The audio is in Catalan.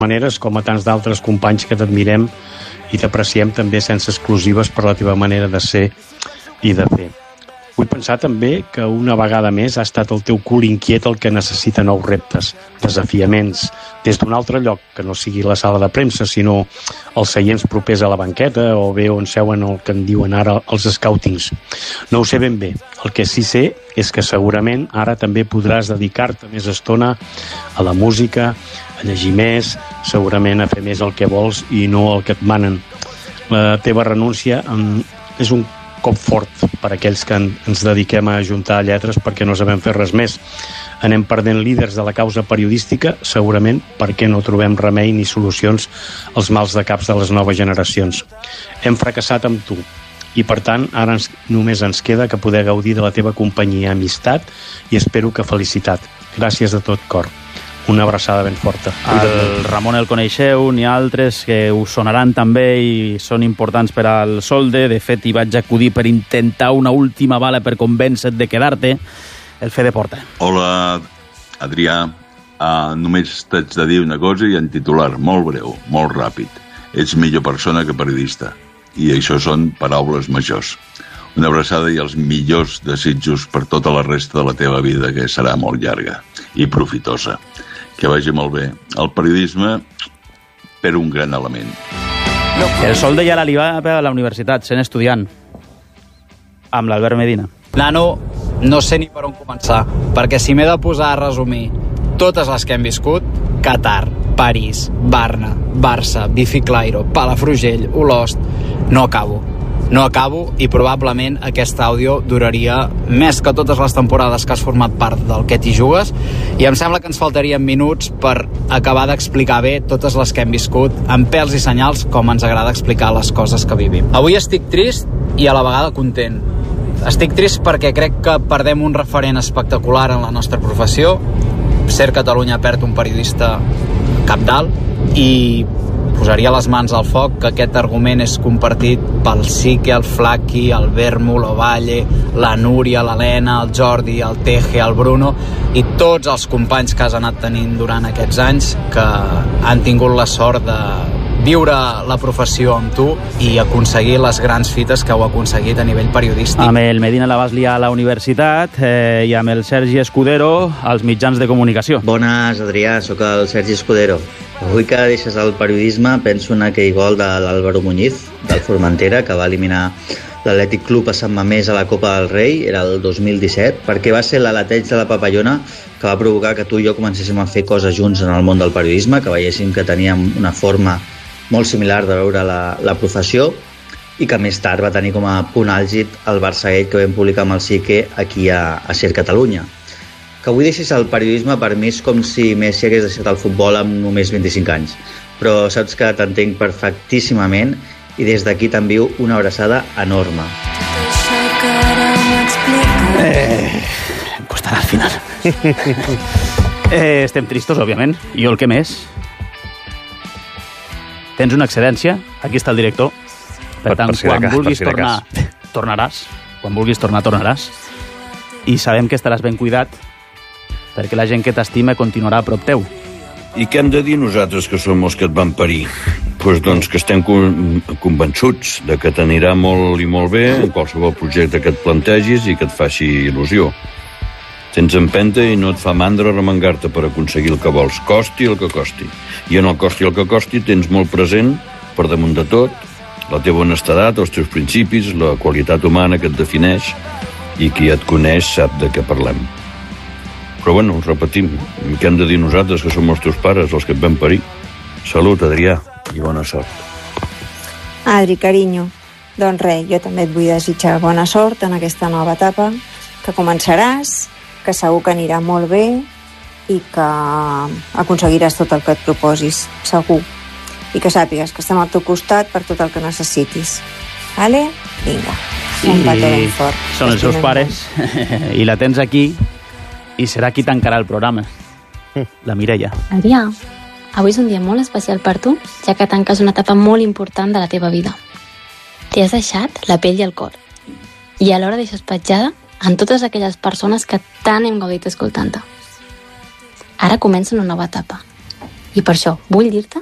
maneres, com a tants d'altres companys que t'admirem i t'apreciem també sense exclusives per la teva manera de ser i de fer. Vull pensar també que una vegada més ha estat el teu cul inquiet el que necessita nous reptes, desafiaments, des d'un altre lloc, que no sigui la sala de premsa, sinó els seients propers a la banqueta o bé on seuen el que en diuen ara els scoutings. No ho sé ben bé. El que sí sé és que segurament ara també podràs dedicar-te més estona a la música, a llegir més, segurament a fer més el que vols i no el que et manen. La teva renúncia és un cop fort per a aquells que ens dediquem a ajuntar lletres perquè no sabem fer res més. Anem perdent líders de la causa periodística, segurament perquè no trobem remei ni solucions als mals de caps de les noves generacions. Hem fracassat amb tu i, per tant, ara només ens queda que poder gaudir de la teva companyia, amistat i espero que felicitat. Gràcies de tot cor. Una abraçada ben forta. El Ramon el coneixeu, n'hi ha altres que us sonaran també i són importants per al Solde. De fet, hi vaig acudir per intentar una última bala per convèncer-te de quedar-te. El Fede Porta. Hola, Adrià. Només t'haig de dir una cosa i en titular, molt breu, molt ràpid. Ets millor persona que periodista. I això són paraules majors. Una abraçada i els millors desitjos per tota la resta de la teva vida, que serà molt llarga i profitosa. Que vagi molt bé. El periodisme per un gran element. El Solde ja li va a la universitat, sent estudiant, amb l'Albert Medina. Nano, no sé ni per on començar, perquè si m'he de posar a resumir totes les que hem viscut, Qatar, París, Varna, Barça, Biciclairo, Palafrugell, Olost, no acabo i probablement aquest àudio duraria més que totes les temporades que has format part del Que t'hi jugues i em sembla que ens faltarien minuts per acabar d'explicar bé totes les que hem viscut amb pèls i senyals com ens agrada explicar les coses que vivim. Avui estic trist i a la vegada content. Estic trist perquè crec que perdem un referent espectacular en la nostra professió. Ser Catalunya perd un periodista cabdalt i posaria les mans al foc que aquest argument és compartit pel Sique, el Flaqui, el Bermu, l'Ovalle, la Núria, l'Helena, el Jordi, el Teje, el Bruno i tots els companys que has anat tenint durant aquests anys que han tingut la sort de viure la professió amb tu i aconseguir les grans fites que heu aconseguit a nivell periodístic. Amb el Medina la vas liar a la universitat i amb el Sergi Escudero als mitjans de comunicació. Bones, Adrià, sóc el Sergi Escudero. Avui que deixes el periodisme penso en aquell gol de l'Álvaro Muñiz, del Formentera, que va eliminar l'Atlètic Club a Sant Mamés a la Copa del Rei, era el 2017, perquè va ser l'aleteig de la papallona que va provocar que tu i jo comencéssim a fer coses junts en el món del periodisme, que veiéssim que teníem una forma molt similar de veure la professió i que més tard va tenir com a punt àlgid el Barça-Gate que vam publicar amb el Sique aquí a Ser Catalunya. Que avui deixis el periodisme per mi és com si Messi hagués deixat el futbol amb només 25 anys. Però saps que t'entenc perfectíssimament i des d'aquí t'envio una abraçada enorme. Em costarà al final. Estem tristos, òbviament. I jo el que més... Tens una excedència, aquí està el director. Per tant, quan vulguis tornar, tornaràs. Quan vulguis tornar, tornaràs. I sabem que estaràs ben cuidat, perquè la gent que t'estima continuarà a prop teu. I què hem de dir nosaltres que som els que et van parir? Doncs que estem convençuts de que t'anirà molt i molt bé en qualsevol projecte que et plantegis i que et faci il·lusió. Tens empenta i no et fa mandra remengar-te per aconseguir el que vols, costi el que costi. I en el costi el que costi tens molt present, per damunt de tot, la teva honestedat, els teus principis, la qualitat humana que et defineix i qui et coneix sap de què parlem. Però bueno, ho repetim, què hem de dir nosaltres, que som els teus pares, els que et vam parir? Salut, Adrià, i bona sort. Adri, carinyo, doncs res, jo també et vull desitjar bona sort en aquesta nova etapa, que començaràs, que segur que anirà molt bé i que aconseguiràs tot el que et proposis, segur. I que sàpigues que estem al teu costat per tot el que necessitis. Vale? Vinga, un petó ben fort. Són els seus pares i la tens aquí i serà qui tancarà el programa. La Mireia. Adrià, avui és un dia molt especial per tu, ja que tanques una etapa molt important de la teva vida. T'hi has deixat la pell i el cor. I alhora deixes petjada en totes aquelles persones que tant hem gaudit escoltant-te. Ara comença una nova etapa. I per això vull dir-te